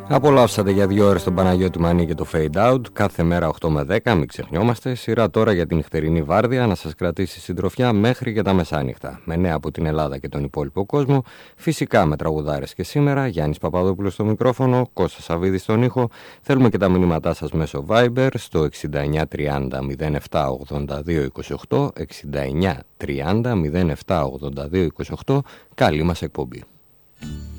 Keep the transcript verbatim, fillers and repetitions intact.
Απολαύσατε για δύο ώρες τον Παναγιώτη Μανί και το Fade Out κάθε μέρα οκτώ με δέκα, μην ξεχνιόμαστε. Σειρά τώρα για την νυχτερινή βάρδια να σας κρατήσει συντροφιά μέχρι και τα μεσάνυχτα. Με νέα από την Ελλάδα και τον υπόλοιπο κόσμο, φυσικά με τραγουδάρες και σήμερα. Γιάννης Παπαδόπουλος στο μικρόφωνο, Κώστας Σαββίδης στον ήχο. Θέλουμε και τα μηνύματά σας μέσω Viber στο εξήντα εννιά τριάντα μηδέν επτά ογδόντα δύο είκοσι οκτώ, εξήντα εννιά τριάντα μηδέν επτά ογδόντα δύο είκοσι οκτώ. Καλή μας εκπομπή.